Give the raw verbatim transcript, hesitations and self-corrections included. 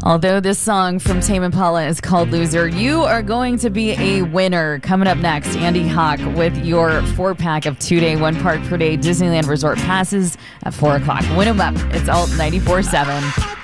Although this song from Tame Impala is called Loser, you are going to be a winner. Coming up next, Andy Hawk with your four-pack of two-day, one-park per day Disneyland Resort passes at four o'clock. Win them up. It's Alt ninety-four point seven.